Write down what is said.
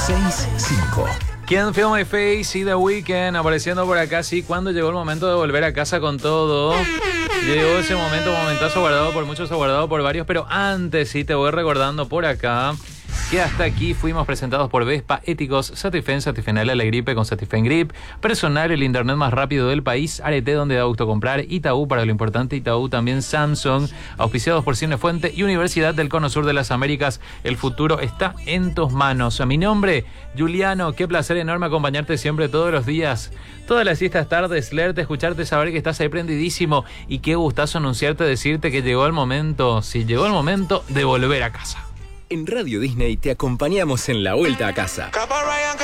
1065. Can't Feel My Face y The Weeknd apareciendo por acá, sí, cuando llegó el momento de volver a casa con todo. Llegó ese momentazo guardado por muchos, aguardado por varios, pero antes sí te voy recordando por acá que hasta aquí fuimos presentados por Vespa, Éticos, Satifen, Satifenal a la gripe con Satifen Grip, Personal, el internet más rápido del país, Arete, donde da gusto comprar, Itaú, para lo importante Itaú, también Samsung, auspiciados por Cinefuente y Universidad del Cono Sur de las Américas. El futuro está en tus manos. A mi nombre, Juliano, qué placer enorme acompañarte siempre, todos los días, todas las siestas tardes, leerte, escucharte, saber que estás ahí prendidísimo, y qué gustazo anunciarte, decirte que llegó el momento, sí, llegó el momento de volver a casa. En Radio Disney te acompañamos en la vuelta a casa.